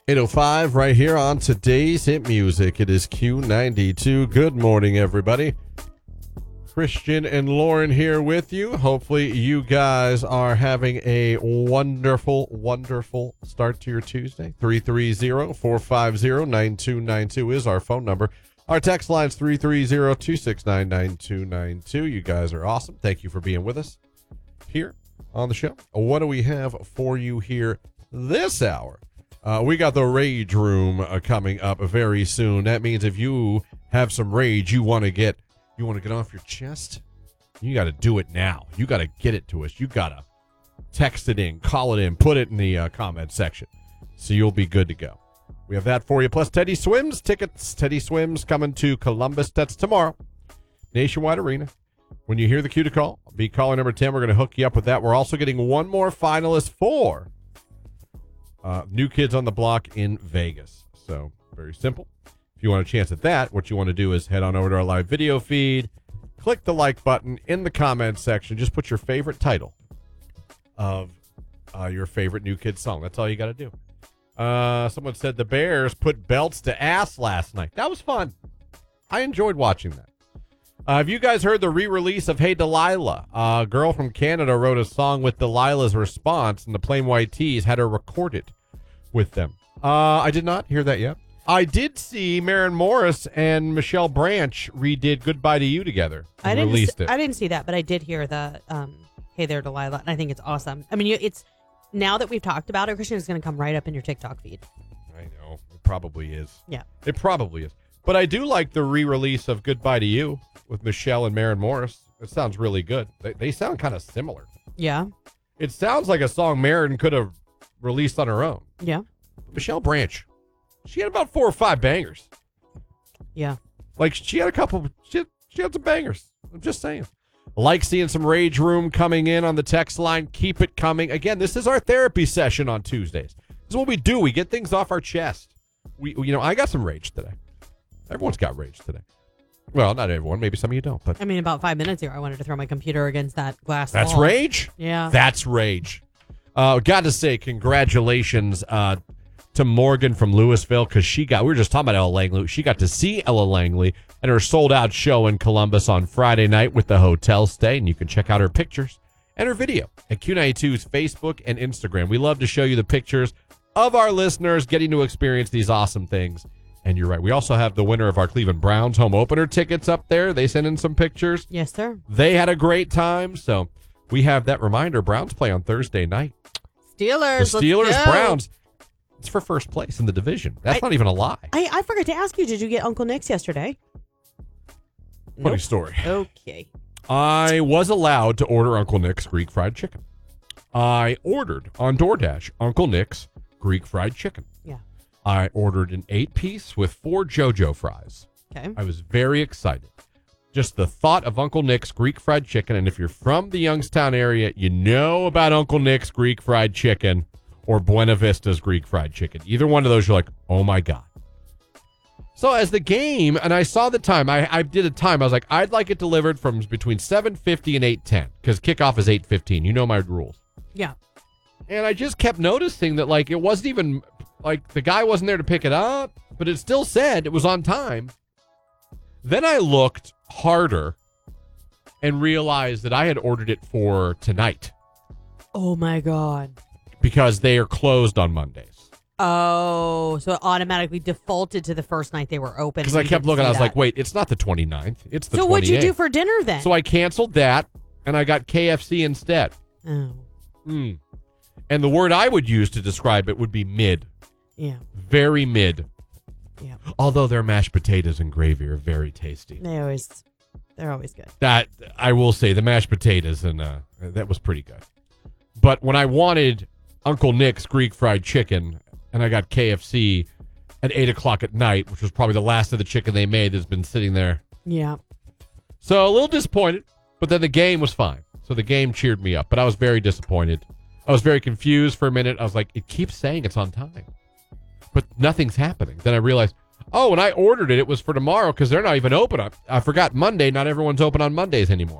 8:05 right here on today's hit music. It is Q92. Good morning, everybody. Christian and Lauren here with you. Hopefully you guys are having a wonderful, wonderful start to your Tuesday. 330-450-9292 is our phone number. Our text line is 330-269-9292. You guys are awesome. Thank you for being with us here on the show. What do we have for you here this hour? We got the Rage Room coming up very soon. That means if you have some rage you want to get off your chest, you got to do it now. You got to get it to us. You got to text it in, call it in, put it in the comment section, so you'll be good to go. We have that for you. Plus Teddy Swims tickets. Teddy Swims coming to Columbus. That's tomorrow. Nationwide Arena. When you hear the cue to call, be caller number 10. We're going to hook you up with that. We're also getting one more finalist for New Kids on the Block in Vegas. So very simple. If you want a chance at that, what you want to do is head on over to our live video feed, click the like button in the comments section. Just put your favorite title of your favorite New Kids song. That's all you got to do. Someone said the Bears put belts to ass last night. That was fun. I enjoyed watching that. Have you guys heard the re-release of Hey Delilah? A girl from Canada wrote a song with Delilah's response, and the Plain White Tees had her record it with them. I did not hear that yet. I did see Maren Morris and Michelle Branch redid Goodbye to You together. I didn't see that, but I did hear the Hey There Delilah, and I think it's awesome. I mean, it's now that we've talked about it, Christian, is going to come right up in your TikTok feed. I know. It probably is. Yeah. It probably is. But I do like the re-release of Goodbye to You with Michelle and Maren Morris. It sounds really good. They sound kind of similar. Yeah. It sounds like a song Maren could have released on her own. Yeah. Michelle Branch, she had about 4 or 5 bangers. Yeah. Like, she had a couple, she had some bangers. I'm just saying. Like seeing some Rage Room coming in on the text line. Keep it coming. Again, this is our therapy session on Tuesdays. This is what we do. We get things off our chest. I got some rage today. Everyone's got rage today. Well, not everyone. Maybe some of you don't. But I mean, about 5 minutes ago, I wanted to throw my computer against that glass that's wall. Rage? Yeah. That's rage. Got to say congratulations to Morgan from Louisville, because we were just talking about Ella Langley. She got to see Ella Langley and her sold-out show in Columbus on Friday night with the hotel stay, and you can check out her pictures and her video at Q92's Facebook and Instagram. We love to show you the pictures of our listeners getting to experience these awesome things. And you're right. We also have the winner of our Cleveland Browns home opener tickets up there. They sent in some pictures. Yes, sir. They had a great time. So we have that reminder. Browns play on Thursday night. Steelers. The Steelers, Browns. It's for first place in the division. That's not even a lie. I forgot to ask you, did you get Uncle Nick's yesterday? Funny story. Okay. I was allowed to order Uncle Nick's Greek fried chicken. I ordered on DoorDash Uncle Nick's Greek fried chicken. Yeah. I ordered an 8-piece with 4 JoJo fries. Okay. I was very excited. Just the thought of Uncle Nick's Greek fried chicken, and if you're from the Youngstown area, you know about Uncle Nick's Greek fried chicken or Buena Vista's Greek fried chicken. Either one of those, you're like, oh my God. So as the game, and I saw the time, I did a time. I was like, I'd like it delivered from between 7:50 and 8:10, because kickoff is 8:15. You know my rules. Yeah. And I just kept noticing that, like, it wasn't even, like, the guy wasn't there to pick it up, but it still said it was on time. Then I looked harder and realized that I had ordered it for tonight. Oh, my God. Because they are closed on Mondays. Oh, so it automatically defaulted to the first night they were open. Because I kept looking, I was like, wait, it's not the 29th. It's the 28th. So what'd you do for dinner then? So I canceled that, and I got KFC instead. Oh. And the word I would use to describe it would be mid. Yeah. Very mid. Yeah. Although their mashed potatoes and gravy are very tasty. They're always good. That, I will say, the mashed potatoes, and that was pretty good. But when I wanted Uncle Nick's Greek fried chicken, and I got KFC at 8 o'clock at night, which was probably the last of the chicken they made that's been sitting there. Yeah. So a little disappointed, but then the game was fine. So the game cheered me up, but I was very disappointed. I was very confused for a minute. I was like, it keeps saying it's on time, but nothing's happening. Then I realized, oh, when I ordered it, it was for tomorrow because they're not even open. I forgot Monday. Not everyone's open on Mondays anymore.